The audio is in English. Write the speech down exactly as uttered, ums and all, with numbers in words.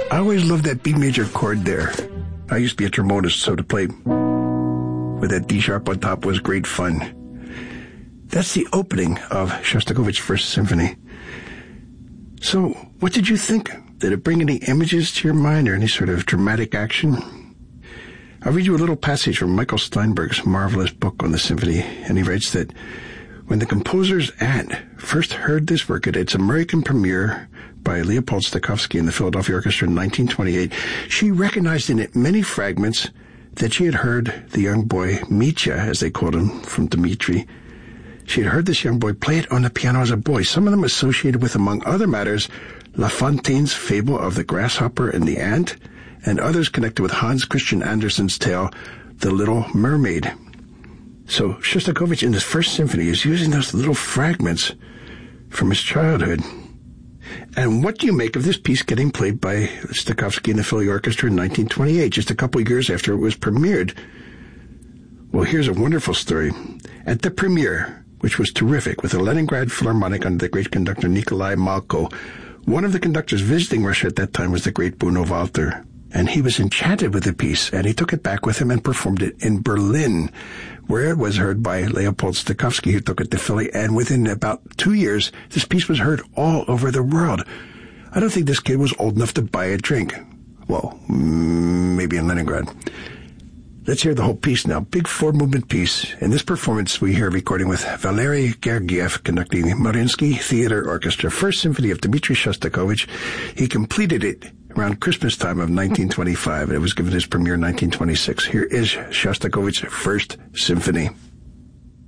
I always loved that B major chord there. I used to be a trombonist, so to play with that D sharp on top was great fun. That's the opening of Shostakovich's First Symphony. So, what did you think? Did it bring any images to your mind or any sort of dramatic action? I'll read you a little passage from Michael Steinberg's marvelous book on the symphony, and he writes that when the composer's aunt first heard this work at its American premiere by Leopold Stokowski and the Philadelphia Orchestra in nineteen twenty-eight, she recognized in it many fragments that she had heard the young boy, Mitya, as they called him, from Dmitri. She had heard this young boy play it on the piano as a boy, some of them associated with, among other matters, La Fontaine's fable of the grasshopper and the ant, and others connected with Hans Christian Andersen's tale, The Little Mermaid. So Shostakovich in his First Symphony is using those little fragments from his childhood. And what do you make of this piece getting played by Stokowski and the Philly Orchestra in nineteen twenty-eight, just a couple of years after it was premiered? Well, here's a wonderful story. At the premiere, which was terrific, with the Leningrad Philharmonic under the great conductor Nikolai Malko, one of the conductors visiting Russia at that time was the great Bruno Walter. And he was enchanted with the piece, and he took it back with him and performed it in Berlin, where it was heard by Leopold Stokowski, who took it to Philly. And within about two years, this piece was heard all over the world. I don't think this kid was old enough to buy a drink. Well, maybe in Leningrad. Let's hear the whole piece now. Big four-movement piece. In this performance, we hear a recording with Valery Gergiev conducting the Mariinsky Theater Orchestra, First Symphony of Dmitri Shostakovich. He completed it around Christmas time of nineteen twenty-five, and it was given his premiere in nineteen twenty-six. Here is Shostakovich's First Symphony.